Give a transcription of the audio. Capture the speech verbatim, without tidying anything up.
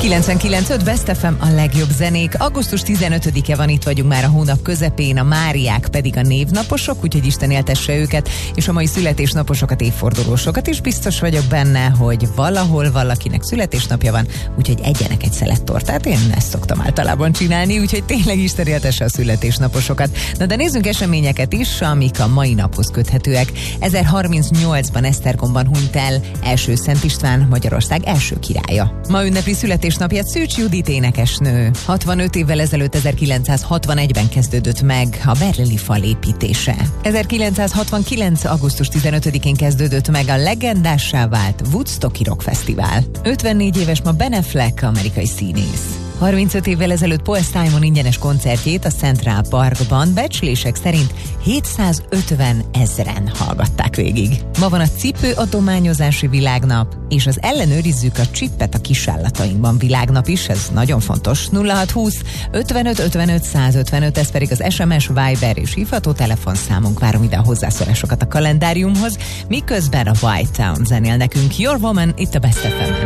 kilencvenkilenc öt Best ef em, a legjobb zenék. augusztus tizenötödike van, itt vagyunk már a hónap közepén, a Máriák pedig a névnaposok, úgyhogy Isten éltesse őket, és a mai születésnaposokat, évfordulósokat is biztos vagyok benne, hogy valahol valakinek születésnapja van, úgyhogy egyenek egy szelet tortát. Én ezt szoktam általában csinálni, úgyhogy tényleg Isten éltesse a születésnaposokat. Na de nézzünk eseményeket is, amik a mai naphoz köthetőek. ezerharmincnyolcban Esztergomban hunyt el első Szent István, Magyarország első királya. Ma ünnepli születésnapját Szűcs Judit énekesnő. hatvanöt évvel ezelőtt, ezerkilencszázhatvanegyben kezdődött meg a berlini fal építése. ezerkilencszázhatvankilenc. augusztus tizenötödikén kezdődött meg a legendássá vált Woodstocki Rock Fesztivál. ötvennégy éves ma Ben Affleck, amerikai színész. harmincöt évvel ezelőtt Paul Simon ingyenes koncertjét a Central Parkban becslések szerint hétszázötven ezren hallgatták végig. Ma van a cipőadományozási világnap, és az Ellenőrizzük a csippet a kisállatainkban világnap is, ez nagyon fontos. nulla hat húsz ötvenöt ötvenöt százötvenöt, ez pedig az es em es, Viber és hívható telefonszámunk. Várom ide a hozzászólásokat a kalendáriumhoz, miközben a White Town zenél nekünk. Your Woman itt a Best ef em-en.